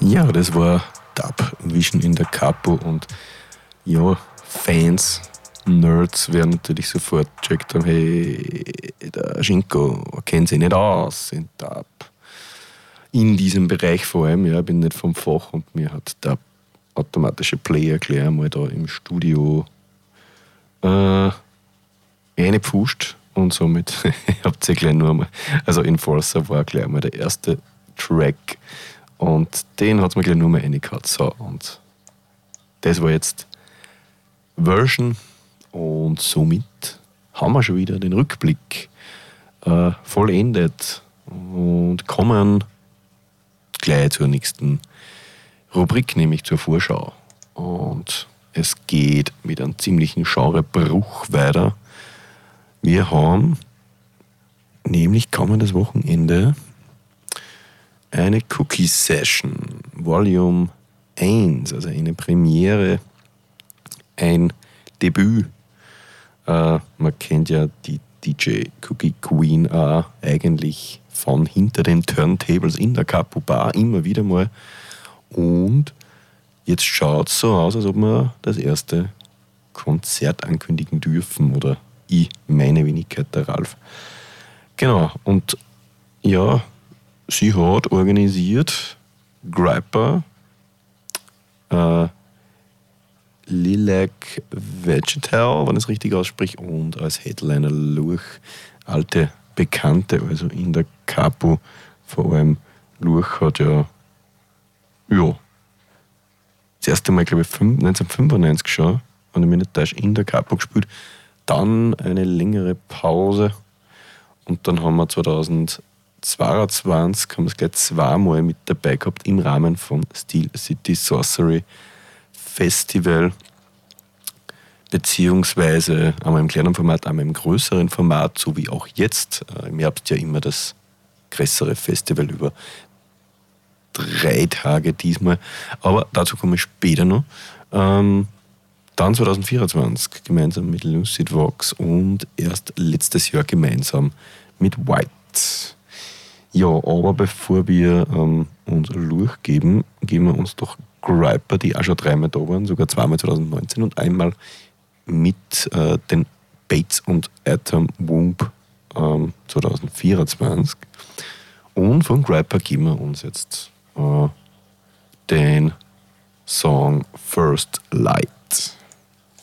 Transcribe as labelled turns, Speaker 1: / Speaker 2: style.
Speaker 1: Ja, das war Dub Vision in der Capo und ja, Fans, Nerds werden natürlich sofort gecheckt haben, hey, der Schinko kennt sich nicht aus in Dub. In diesem Bereich vor allem, ja, ich bin nicht vom Fach und mir hat der automatische Player gleich einmal da im Studio reingepfuscht und somit habt ihr gleich nur einmal, also Enforcer war gleich einmal der erste Track und den hat es mir gleich nur mal reingehauen. So, und das war jetzt Version und somit haben wir schon wieder den Rückblick vollendet und kommen gleich zur nächsten Rubrik, nämlich zur Vorschau. Und es geht mit einem ziemlichen Genrebruch weiter. Wir haben nämlich kommendes Wochenende eine Cookie Session, Volume 1, also eine Premiere, ein Debüt. Man kennt ja die DJ Cookie Queen eigentlich von hinter den Turntables in der Capo Bar immer wieder mal. Und jetzt schaut es so aus, als ob wir das erste Konzert ankündigen dürfen. Oder ich, meine Wenigkeit, der Ralf. Genau, und ja, sie hat organisiert Griper, Lilac Vegetal, wenn ich es richtig ausspreche, und als Headliner Lurch, alte Bekannte, also in der Capo. Vor allem Lurch hat ja das erste Mal, glaube ich, 1995 schon, wenn ich mich nicht täusche, in der Capo gespielt. Dann eine längere Pause und dann haben wir 2022 haben wir es gleich zweimal mit dabei gehabt im Rahmen von Steel City Sorcery Festival, beziehungsweise einmal im kleinen Format, einmal im größeren Format, so wie auch jetzt. Im Herbst ja immer das größere Festival über 3 Tage diesmal, aber dazu komme ich später noch. Dann 2024 gemeinsam mit Lucid Vox und erst letztes Jahr gemeinsam mit White. Ja, aber bevor wir uns Lurch geben, geben wir uns doch Griper, die auch schon 3-mal da waren, sogar 2-mal 2019 und einmal mit den Bates und Atom Womb 2024. Und von Griper geben wir uns jetzt den Song First Light.